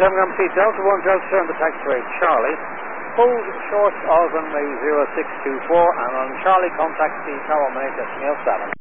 MGMC Delta 1 Delta on the taxiway Charlie. Hold short of runway 0624 and on Charlie contact the tower manager at Neil 7.